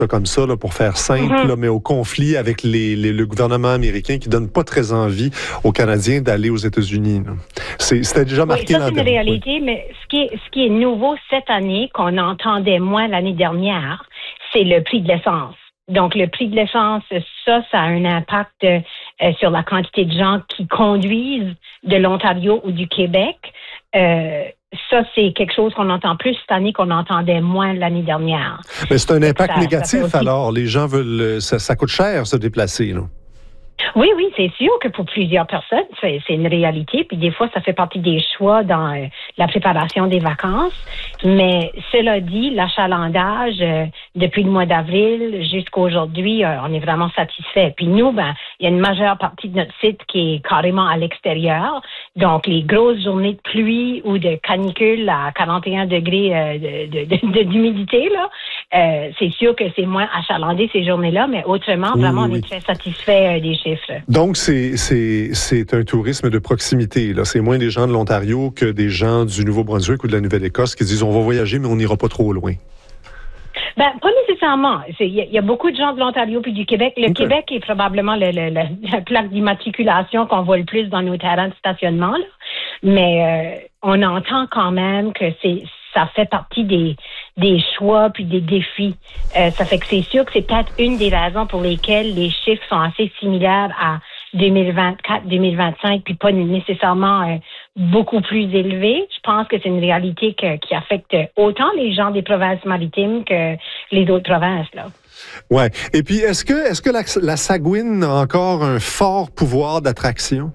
comme ça, là, pour faire simple, là, mais au conflit avec le gouvernement américain qui donne pas très envie aux Canadiens d'aller aux États-Unis. C'était déjà marqué ça, c'est une réalité, mais ce qui est nouveau cette année, qu'on entendait moins l'année dernière, c'est le prix de l'essence. Donc, le prix de l'essence, ça a un impact sur la quantité de gens qui conduisent de l'Ontario ou du Québec. Ça, c'est quelque chose qu'on entend plus cette année qu'on entendait moins l'année dernière. Mais c'est un impact négatif, alors. Les gens veulent... Ça coûte cher, se déplacer, là. Oui, c'est sûr que pour plusieurs personnes, c'est une réalité. Puis des fois, ça fait partie des choix dans la préparation des vacances. Mais cela dit, l'achalandage, depuis le mois d'avril jusqu'à aujourd'hui, on est vraiment satisfait. Puis nous, il y a une majeure partie de notre site qui est carrément à l'extérieur. Donc, les grosses journées de pluie ou de canicule à 41 degrés d'humidité, là, c'est sûr que c'est moins achalandé ces journées-là, mais autrement, vraiment, on est très satisfait des chiffres. Donc, c'est un tourisme de proximité, là. C'est moins des gens de l'Ontario que des gens du Nouveau-Brunswick ou de la Nouvelle-Écosse qui disent on va voyager, mais on n'ira pas trop loin. Pas nécessairement. Il y a beaucoup de gens de l'Ontario puis du Québec. Le Québec est probablement la plaque d'immatriculation qu'on voit le plus dans nos terrains de stationnement, là. Mais on entend quand même que ça fait partie des choix puis des défis. Ça fait que c'est sûr que c'est peut-être une des raisons pour lesquelles les chiffres sont assez similaires à 2024, 2025, puis pas nécessairement beaucoup plus élevés. Je pense que c'est une réalité qui affecte autant les gens des provinces maritimes que les autres provinces, là. Ouais. Et puis, est-ce que la Saguenay a encore un fort pouvoir d'attraction?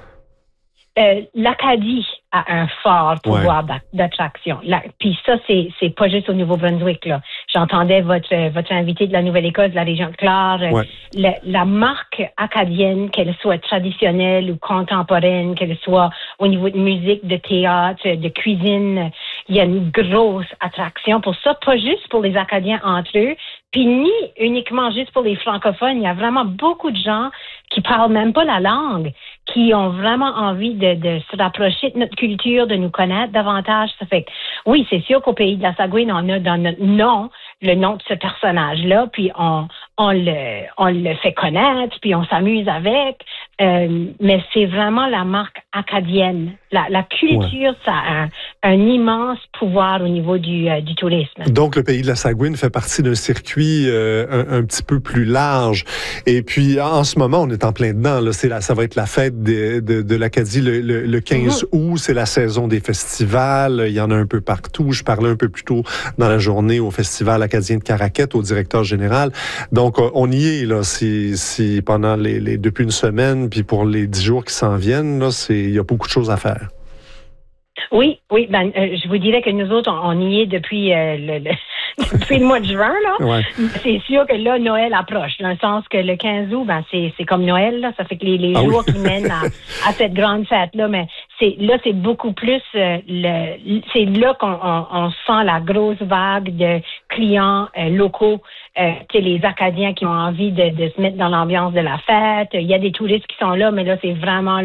L'Acadie a un fort pouvoir d'attraction. Puis ça, c'est pas juste au Nouveau-Brunswick, là. J'entendais votre invité de la Nouvelle-Écosse, de la région de Clare. La marque acadienne, qu'elle soit traditionnelle ou contemporaine, qu'elle soit au niveau de musique, de théâtre, de cuisine, il y a une grosse attraction pour ça, pas juste pour les Acadiens entre eux, puis ni uniquement juste pour les francophones. Il y a vraiment beaucoup de gens qui parlent même pas la langue, qui ont vraiment envie de se rapprocher de notre culture, de nous connaître davantage. Ça fait que, oui, c'est sûr qu'au pays de la Saguenay, on a dans notre nom le nom de ce personnage-là, puis on le fait connaître, puis on s'amuse avec. Mais c'est vraiment la marque acadienne. La culture, ça a un immense pouvoir au niveau du tourisme. Donc, le pays de la Saguenay fait partie d'un circuit un petit peu plus large. Et puis, en ce moment, on est en plein dedans. Là, ça va être la fête de l'Acadie le 15 août. C'est la saison des festivals. Il y en a un peu partout. Je parlais un peu plus tôt dans la journée au Festival acadien de Caraquette, au directeur général. Donc, on y est, là. Si pendant depuis une semaine, puis pour les 10 jours qui s'en viennent, là, il y a beaucoup de choses à faire. Oui. Je vous dirais que nous autres, on y est depuis depuis le mois de juin, là. Ouais. C'est sûr que là, Noël approche, dans le sens que le 15 août, c'est comme Noël, là. Ça fait que les jours qui mènent à cette grande fête-là, mais c'est beaucoup plus c'est là qu'on sent la grosse vague de clients locaux, les Acadiens qui ont envie de se mettre dans l'ambiance de la fête. Il y a des touristes qui sont là, mais là, c'est vraiment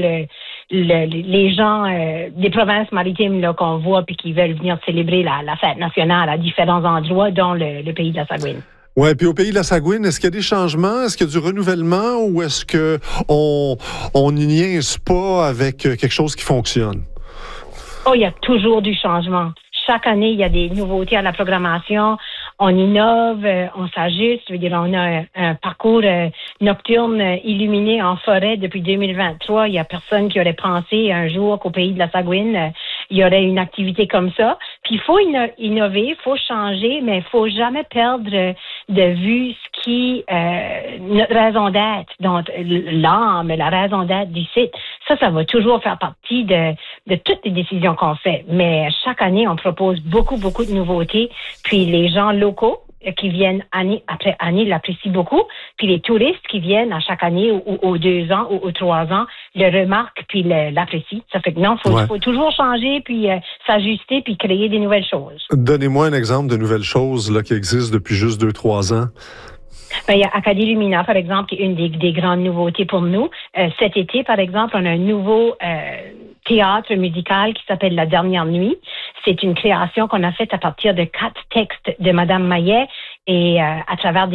les gens des provinces maritimes là qu'on voit puis qui veulent venir célébrer la fête nationale à différents endroits, dont le pays de la Saguenay. Ouais, puis au pays de la Saguenay, est-ce qu'il y a des changements? Est-ce qu'il y a du renouvellement ou est-ce que on n'y niaise pas avec quelque chose qui fonctionne? Oh, il y a toujours du changement. Chaque année, il y a des nouveautés à la programmation. On innove, on s'ajuste. Je veux dire, on a un parcours nocturne illuminé en forêt depuis 2023. Il y a personne qui aurait pensé un jour qu'au pays de la Saguenay, il y aurait une activité comme ça. Puis il faut innover, il faut changer, mais il faut jamais perdre de vue ce qui notre raison d'être, donc l'âme, la raison d'être du site. Ça va toujours faire partie de toutes les décisions qu'on fait. Mais chaque année, on propose beaucoup de nouveautés. Puis les gens locaux qui viennent année après année l'apprécient beaucoup. Puis les touristes qui viennent à chaque année ou aux 2 ans ou aux 3 ans le remarquent puis l'apprécient. Ça fait que non, faut toujours changer puis s'ajuster puis créer des nouvelles choses. Donnez-moi un exemple de nouvelles choses là qui existent depuis juste 2-3 ans. Il y a Acadie Lumina, par exemple, qui est une des grandes nouveautés pour nous. Cet été, par exemple, on a un nouveau théâtre musical qui s'appelle La Dernière Nuit. C'est une création qu'on a faite à partir de 4 textes de Madame Maillet et à travers